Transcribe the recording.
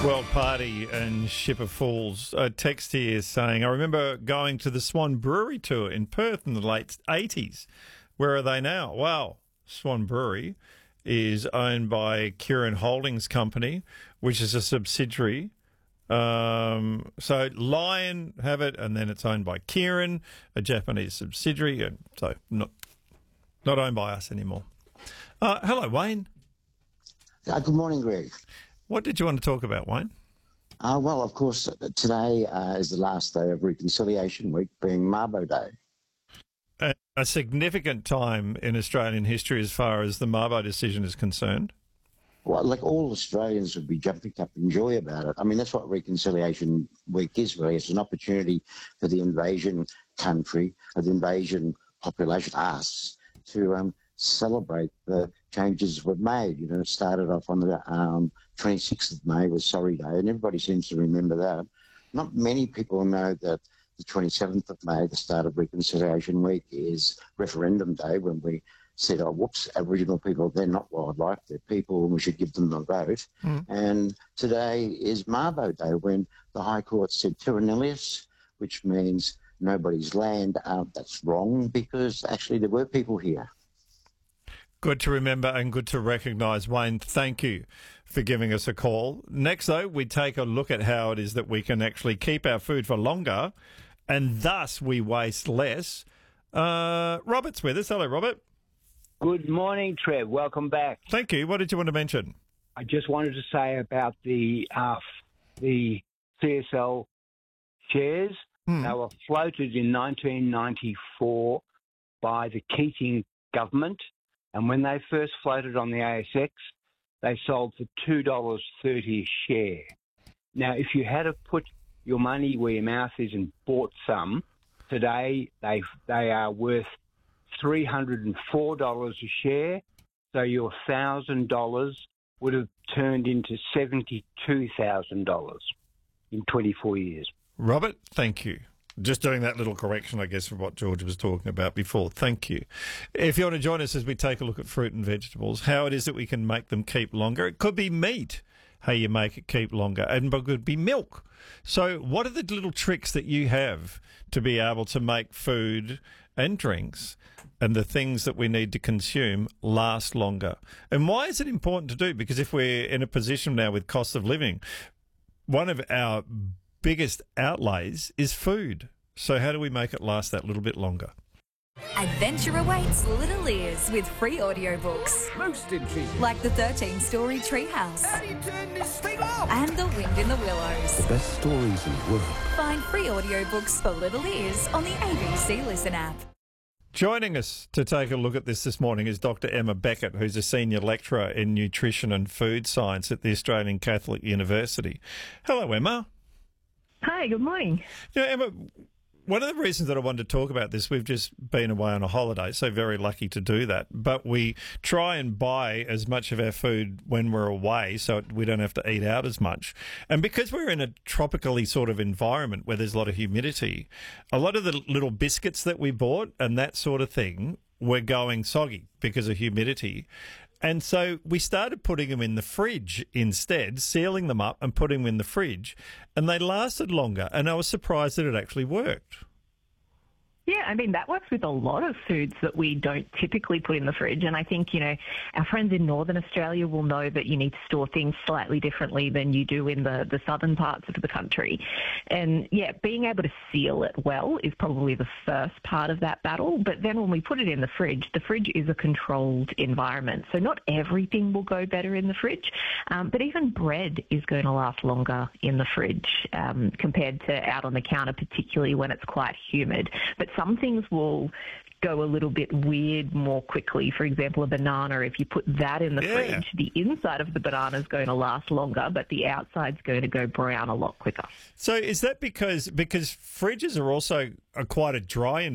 World Party and Ship of Fools. A text here saying, I remember going to the Swan Brewery tour in Perth in the late 80s. Where are they now? Well, Swan Brewery is owned by Kirin Holdings Company, which is a subsidiary. So Lion have it, and then it's owned by Kirin, a Japanese subsidiary, and so not owned by us anymore. Hello, Wayne. Good morning, Greg. What did you want to talk about, Wayne? Well, of course, today is the last day of Reconciliation Week, being Mabo Day. A significant time in Australian history as far as the Mabo decision is concerned. Well, like all Australians would be jumping up in joy about it. I mean, that's what Reconciliation Week is, really. It's an opportunity for the invasion country, or the invasion population, us, to celebrate the changes we've made. You know, it started off on the 26th of May was Sorry Day, and everybody seems to remember that. Not many people know that the 27th of May, the start of Reconciliation Week, is Referendum Day, when we said, oh, whoops, Aboriginal people, they're not wildlife, they're people, and we should give them a vote. And today is Mabo Day, when the High Court said terra nullius, which means nobody's land. That's wrong, because actually there were people here. Good to remember and good to recognise. Wayne, thank you for giving us a call. Next, though, we take a look at how it is that we can actually keep our food for longer and thus we waste less. Robert's with us. Hello, Robert. Good morning, Trev. Welcome back. Thank you. What did you want to mention? I just wanted to say about the CSL shares. They were floated in 1994 by the Keating government. And when they first floated on the ASX, they sold for $2.30 a share. Now, if you had to put your money where your mouth is and bought some, today they are worth $304 a share. So your $1,000 would have turned into $72,000 in 24 years. Robert, thank you. Just doing that little correction, I guess, from what George was talking about before. Thank you. If you want to join us as we take a look at fruit and vegetables, how it is that we can make them keep longer. It could be meat, how you make it keep longer, and it could be milk. So what are the little tricks that you have to be able to make food and drinks and the things that we need to consume last longer? And why is it important to do? Because if we're in a position now with cost of living, one of our biggest outlays is food. So how do we make it last that little bit longer? Adventure awaits Little Ears with free audiobooks. Most intriguing. Like the 13-story Treehouse. How do you turn this thing off? And The Wind in the Willows. The best stories in the world. Find free audiobooks for Little Ears on the ABC Listen app. Joining us to take a look at this morning is Dr. Emma Beckett, who's a senior lecturer in nutrition and food science at the Australian Catholic University. Hello, Emma. Hi, good morning. Yeah, Emma, one of the reasons that I wanted to talk about this, we've just been away on a holiday, so very lucky to do that. But we try and buy as much of our food when we're away so we don't have to eat out as much. And because we're in a tropically sort of environment where there's a lot of humidity, a lot of the little biscuits that we bought and that sort of thing were going soggy because of humidity. And so we started putting them in the fridge instead, sealing them up and putting them in the fridge. And they lasted longer. And I was surprised that it actually worked. Yeah, I mean, that works with a lot of foods that we don't typically put in the fridge. And I think, you know, our friends in Northern Australia will know that you need to store things slightly differently than you do in the southern parts of the country. And, yeah, being able to seal it well is probably the first part of that battle. But then when we put it in the fridge is a controlled environment. So not everything will go better in the fridge. But even bread is going to last longer in the fridge compared to out on the counter, particularly when it's quite humid. But some things will go a little bit weird more quickly. For example, a banana, if you put that in the fridge, the inside of the banana is going to last longer, but the outside's going to go brown a lot quicker. So is that because fridges are also quite a dry environment?